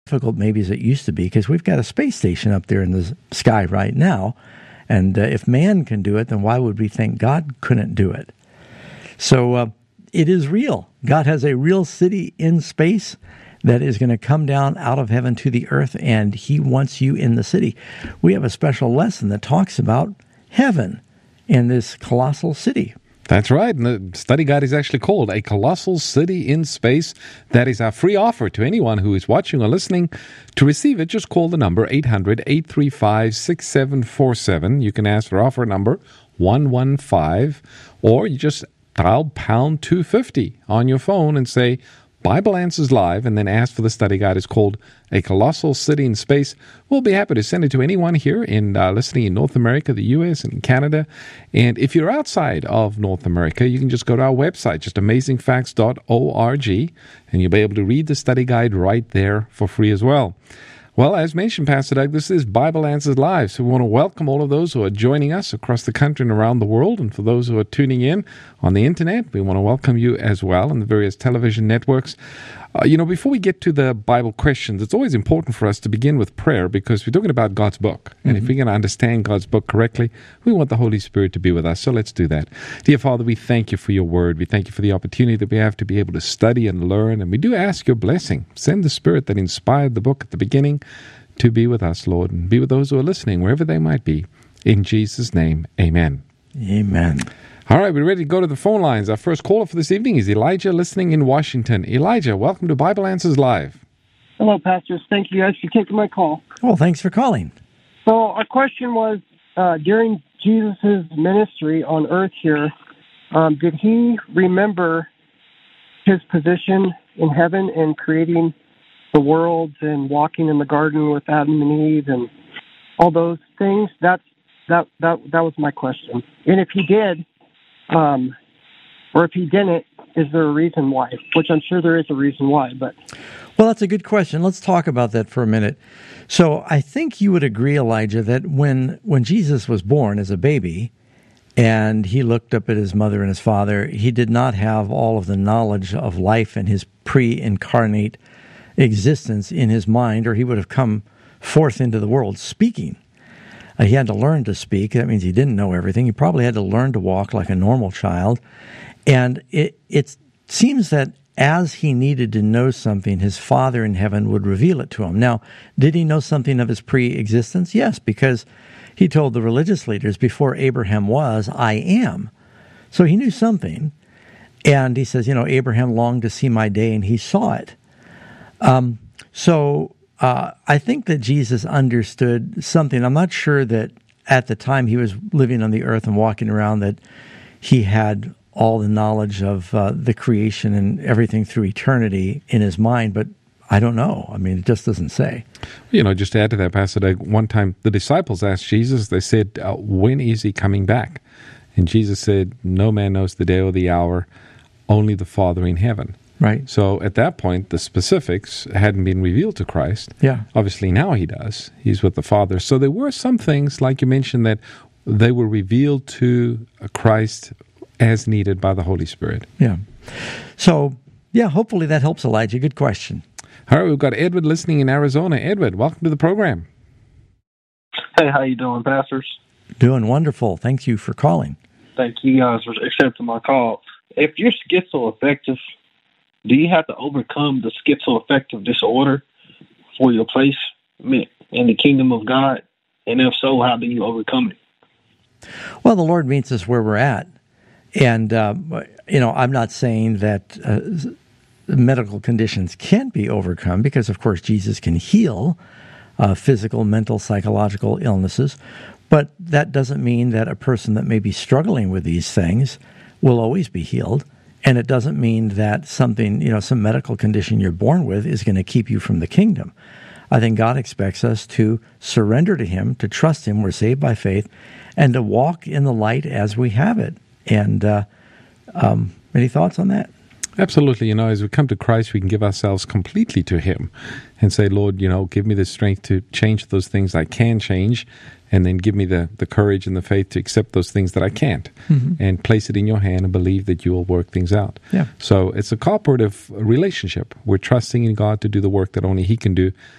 difficult maybe as it used to be, because we've got a space station up there in the sky right now. And if man can do it, then why would we think God couldn't do it? So it is real. God has a real city in space that is going to come down out of heaven to the earth, and he wants you in the city. We have a special lesson that talks about heaven in this colossal city. That's right. And the study guide is actually called A Colossal City in Space. That is our free offer to anyone who is watching or listening. To receive it, just call the number 800-835-6747. You can ask for offer number 115, or you just dial pound 250 on your phone and say, Bible Answers Live, and then ask for the study guide. It's called A Colossal City in Space. We'll be happy to send it to anyone here in listening in North America, the U.S., and Canada. And if you're outside of North America, you can just go to our website, just amazingfacts.org, and you'll be able to read the study guide right there for free as well. Well, as mentioned, Pastor Doug, this is Bible Answers Live, so we want to welcome all of those who are joining us across the country and around the world, and for those who are tuning in on the Internet, we want to welcome you as well on the various television networks. Before we get to the Bible questions, it's always important for us to begin with prayer, because we're talking about God's book. And if we're going to understand God's book correctly, we want the Holy Spirit to be with us. So let's do that. Dear Father, we thank you for your word. We thank you for the opportunity that we have to be able to study and learn. And we do ask your blessing. Send the Spirit that inspired the book at the beginning to be with us, Lord, and be with those who are listening, wherever they might be. In Jesus' name, amen. Amen. All right, we're ready to go to the phone lines. Our first caller for this evening is Elijah, listening in Washington. Elijah, welcome to Bible Answers Live. Hello, pastors. Thank you guys for taking my call. Well, thanks for calling. So our question was, during Jesus' ministry on earth here, did he remember his position in heaven and creating the worlds and walking in the garden with Adam and Eve and all those things? That was my question. And if he did, or if he didn't, is there a reason why? Which I'm sure there is a reason why. But well, that's a good question. Let's talk about that for a minute. So I think you would agree, Elijah, that when Jesus was born as a baby and he looked up at his mother and his father, he did not have all of the knowledge of life and his pre-incarnate existence in his mind, or he would have come forth into the world speaking. He had to learn to speak. That means he didn't know everything. He probably had to learn to walk like a normal child. And it seems that as he needed to know something, his Father in heaven would reveal it to him. Now, did he know something of his pre-existence? Yes, because he told the religious leaders, before Abraham was, I am. So he knew something. And he says, Abraham longed to see my day, and he saw it. I think that Jesus understood something. I'm not sure that at the time he was living on the earth and walking around that he had all the knowledge of the creation and everything through eternity in his mind, but I don't know. I mean, it just doesn't say. Just to add to that, Pastor Doug, one time the disciples asked Jesus, they said, when is he coming back? And Jesus said, no man knows the day or the hour, only the Father in heaven. Right. So at that point, the specifics hadn't been revealed to Christ. Yeah. Obviously now he does. He's with the Father. So there were some things, like you mentioned, that they were revealed to Christ as needed by the Holy Spirit. Yeah. So, hopefully that helps, Elijah. Good question. All right, we've got Edward listening in Arizona. Edward, welcome to the program. Hey, how you doing, pastors? Doing wonderful. Thank you for calling. Thank you guys for accepting my call. If you're schizoaffective, do you have to overcome the schizoaffective disorder for your place in the kingdom of God? And if so, how do you overcome it? Well, the Lord meets us where we're at. And, I'm not saying that medical conditions can't be overcome, because, of course, Jesus can heal physical, mental, psychological illnesses. But that doesn't mean that a person that may be struggling with these things will always be healed. And it doesn't mean that something, some medical condition you're born with is going to keep you from the kingdom. I think God expects us to surrender to Him, to trust Him, we're saved by faith, and to walk in the light as we have it. And any thoughts on that? Absolutely. As we come to Christ, we can give ourselves completely to Him and say, Lord, give me the strength to change those things I can change, and then give me the courage and the faith to accept those things that I can't, and place it in your hand and believe that you will work things out. Yeah. So it's a cooperative relationship. We're trusting in God to do the work that only He can do,